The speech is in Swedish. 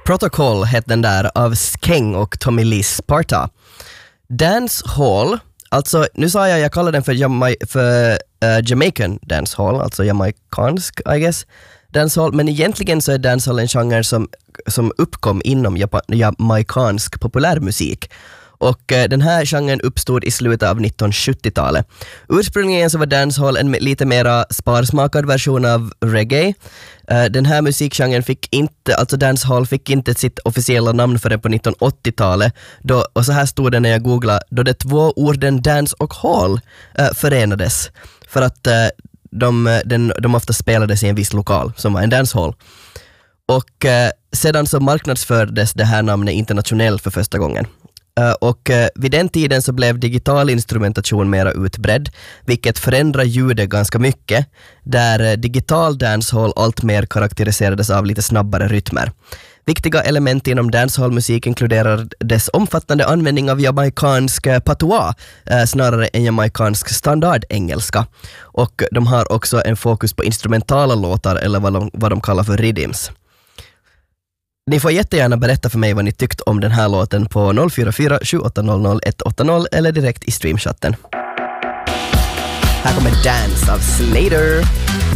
Protocol hette den där av Skeng och Tommy Lee Sparta. Dancehall, alltså nu sa jag kallar den för Jamaican dancehall, alltså jamaicansk I guess dancehall, men egentligen så är dancehall en genre som uppkom inom jamaicansk populärmusik. Och den här genren uppstod i slutet av 1970-talet. Ursprungligen så var dancehall en lite mera sparsmakad version av reggae. Den här musikgenren dancehall fick inte sitt officiella namn förrän på 1980-talet. Och så här stod det när jag googlade, då de två orden dance och hall förenades. För att de ofta spelades i en viss lokal som var en dancehall. Och sedan så marknadsfördes det här namnet internationellt för första gången. Och vid den tiden så blev digital instrumentation mera utbredd, vilket förändrar ljudet ganska mycket, där digital dancehall allt mer karaktäriserades av lite snabbare rytmer. Viktiga element inom dancehallmusik inkluderar dess omfattande användning av jamaicansk patois snarare än jamaicansk standardengelska. Och de har också en fokus på instrumentala låtar eller vad de kallar för rhythms. Ni får jättegärna berätta för mig vad ni tyckt om den här låten på 044 7800 180 eller direkt i streamchatten. Här kommer Dance av Slater.